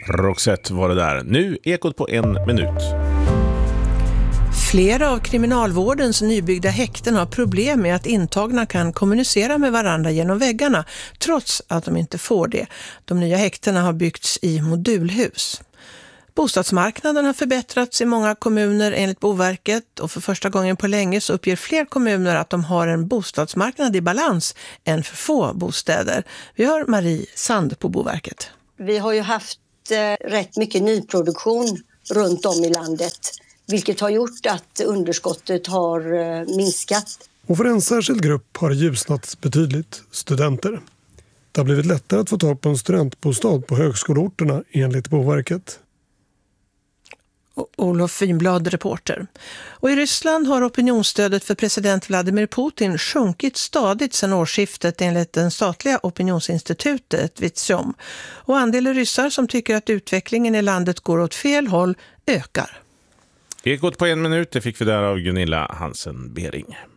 Roxette var det där. Nu Ekot på 1 minut. Flera av kriminalvårdens nybyggda häkten har problem med att intagna kan kommunicera med varandra genom väggarna, trots att de inte får det. De nya häktena har byggts i modulhus. Bostadsmarknaden har förbättrats i många kommuner enligt Boverket, och för första gången på länge så uppger fler kommuner att de har en bostadsmarknad i balans än för få bostäder. Vi har Marie Sand på Boverket. Vi har ju haft rätt mycket nyproduktion runt om i landet, vilket har gjort att underskottet har minskat. Och för en särskild grupp har det ljusnat betydligt: studenter. Det har blivit lättare att få tag på en studentbostad på högskoleorterna enligt Boverket. Olof Finblad, reporter. Och i Ryssland har opinionsstödet för president Vladimir Putin sjunkit stadigt sedan årsskiftet enligt den statliga opinionsinstitutet Vitsjom. Och andelen ryssar som tycker att utvecklingen i landet går åt fel håll ökar. Ekot på 1 minut, det fick vi där av Gunilla Hansen-Bering.